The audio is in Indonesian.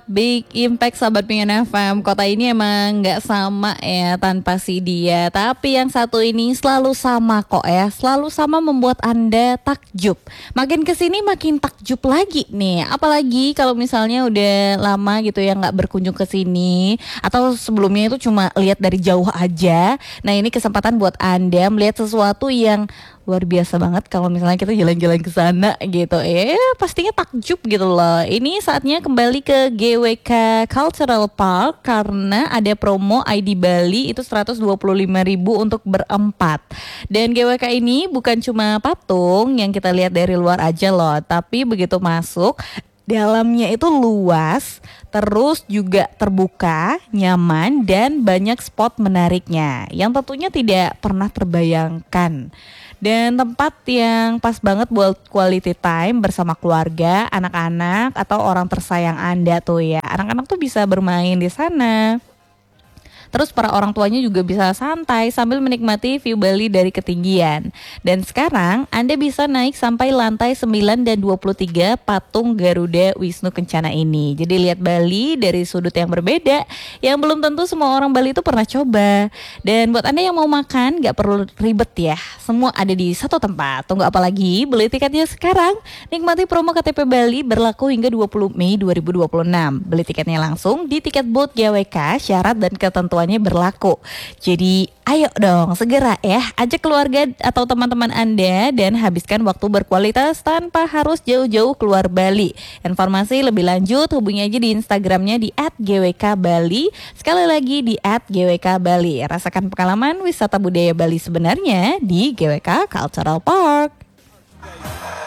Big impact sahabat Pengen FM. Kota ini emang nggak sama ya tanpa si dia. Tapi yang satu ini selalu sama kok ya. Selalu sama membuat Anda takjub. Makin kesini makin takjub lagi nih. Apalagi kalau misalnya udah lama gitu ya nggak berkunjung ke sini. Atau sebelumnya itu cuma lihat dari jauh aja. Nah ini kesempatan buat Anda melihat sesuatu yang luar biasa banget kalau misalnya kita jalan-jalan ke sana gitu. Pastinya takjub gitu loh. Ini saatnya kembali ke GWK Cultural Park karena ada promo ID Bali itu 125.000 untuk berempat. Dan GWK ini bukan cuma patung yang kita lihat dari luar aja loh, tapi begitu masuk dalamnya itu luas, terus juga terbuka, nyaman, dan banyak spot menariknya yang tentunya tidak pernah terbayangkan. Dan tempat yang pas banget buat quality time bersama keluarga, anak-anak, atau orang tersayang Anda tuh ya. Anak-anak tuh bisa bermain di sana. Terus para orang tuanya juga bisa santai sambil menikmati view Bali dari ketinggian. Dan sekarang Anda bisa naik sampai lantai 9 dan 23 patung Garuda Wisnu Kencana ini. Jadi lihat Bali dari sudut yang berbeda yang belum tentu semua orang Bali itu pernah coba. Dan buat Anda yang mau makan gak perlu ribet ya. Semua ada di satu tempat. Tunggu apa lagi? Beli tiketnya sekarang. Nikmati promo KTP Bali berlaku hingga 20 Mei 2026. Beli tiketnya langsung di tiket booth GWK, syarat dan ketentuan berlaku. Jadi ayo dong segera ya ajak keluarga atau teman-teman Anda dan habiskan waktu berkualitas tanpa harus jauh-jauh keluar Bali. Informasi lebih lanjut hubungi aja di Instagramnya di @gwkbali. Sekali lagi di @gwkbali. Rasakan pengalaman wisata budaya Bali sebenarnya di GWK Cultural Park.